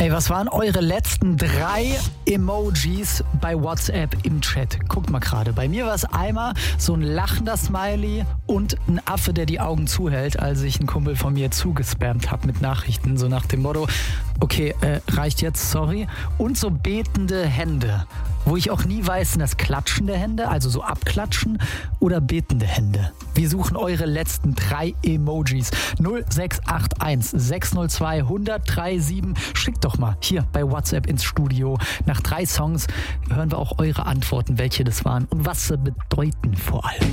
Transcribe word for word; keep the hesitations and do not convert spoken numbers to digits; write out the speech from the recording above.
Ey, was waren eure letzten drei Emojis bei WhatsApp im Chat? Guckt mal gerade. Bei mir war es einmal so ein lachender Smiley und ein Affe, der die Augen zuhält, als ich einen Kumpel von mir zugespammt habe mit Nachrichten, so nach dem Motto, okay, äh, reicht jetzt, sorry. Und so betende Hände, wo ich auch nie weiß, sind das klatschende Hände, also so abklatschen oder betende Hände. Wir suchen eure letzten drei Emojis. null sechs acht eins sechs null zwei eins null drei sieben. Schickt doch mal hier bei WhatsApp ins Studio. Nach drei Songs hören wir auch eure Antworten, welche das waren und was sie bedeuten vor allem.